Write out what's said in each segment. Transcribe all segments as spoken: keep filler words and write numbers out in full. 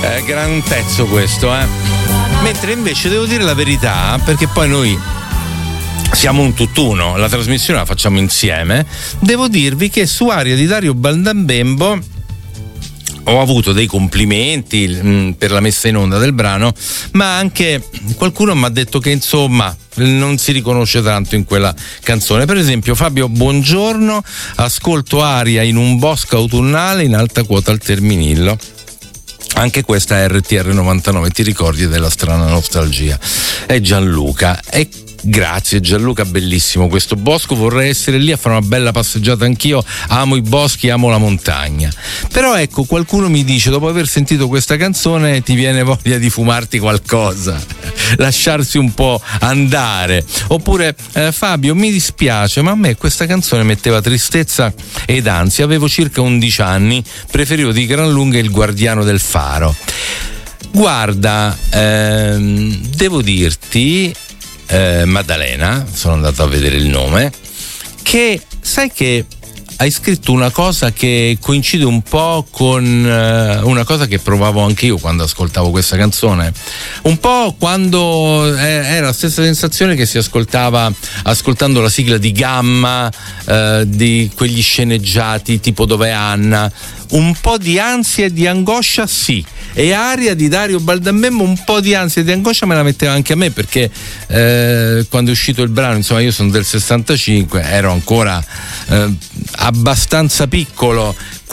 Eh, gran pezzo questo, eh. Mentre invece devo dire la verità, perché poi noi siamo un tutt'uno, la trasmissione la facciamo insieme. Devo dirvi che su Aria di Dario Baldambembo ho avuto dei complimenti mh, per la messa in onda del brano, ma anche qualcuno mi ha detto che insomma non si riconosce tanto in quella canzone. Per esempio Fabio, buongiorno, ascolto Aria in un bosco autunnale in alta quota al Terminillo. Anche questa è R T R novantanove, ti ricordi della strana nostalgia? È Gianluca. E grazie Gianluca, bellissimo questo bosco, vorrei essere lì a fare una bella passeggiata anch'io, amo i boschi, amo la montagna. Però ecco, qualcuno mi dice, dopo aver sentito questa canzone ti viene voglia di fumarti qualcosa, lasciarsi un po' andare. Oppure eh, Fabio, mi dispiace, ma a me questa canzone metteva tristezza ed ansia, avevo circa undici anni, preferivo di gran lunga Il Guardiano del Faro. Guarda, ehm, devo dirti Eh, Maddalena, sono andato a vedere il nome, che sai che hai scritto una cosa che coincide un po' con eh, una cosa che provavo anche io quando ascoltavo questa canzone, un po' quando eh, era la stessa sensazione che si ascoltava ascoltando la sigla di Gamma, eh, di quegli sceneggiati tipo Dov'è Anna, un po' di ansia e di angoscia, sì. E Aria di Dario Baldambembo un po' di ansia e di angoscia me la metteva anche a me, perché eh, quando è uscito il brano, insomma, io sono del sessantacinque, ero ancora eh, abbastanza piccolo,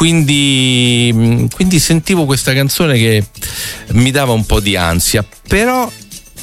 quindi, quindi sentivo questa canzone che mi dava un po' di ansia. Però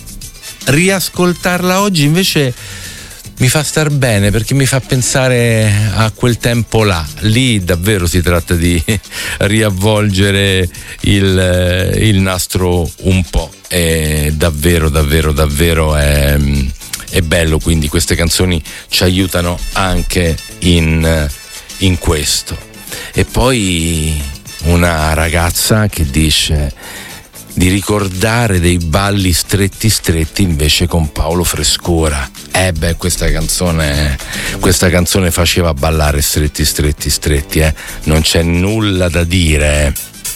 riascoltarla oggi invece mi fa star bene, perché mi fa pensare a quel tempo là. Lì davvero si tratta di riavvolgere il, il nastro un po'. È davvero, davvero, davvero è, è bello. Quindi queste canzoni ci aiutano anche in, in questo. E poi una ragazza che dice di ricordare dei balli stretti stretti invece con Paolo Frescura. Eh beh, questa canzone questa canzone faceva ballare stretti stretti stretti, eh. Non c'è nulla da dire.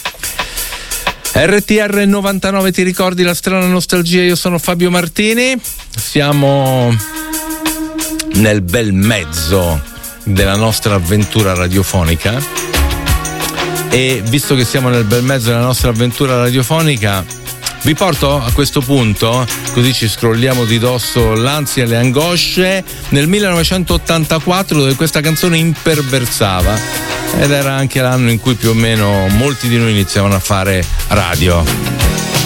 R T R novantanove, ti ricordi la strana nostalgia? Io sono Fabio Martini, siamo nel bel mezzo della nostra avventura radiofonica. E visto che siamo nel bel mezzo della nostra avventura radiofonica, vi porto a questo punto, così ci scrolliamo di dosso l'ansia e le angosce, nel millenovecentottantaquattro, dove questa canzone imperversava, ed era anche l'anno in cui più o meno molti di noi iniziavano a fare radio.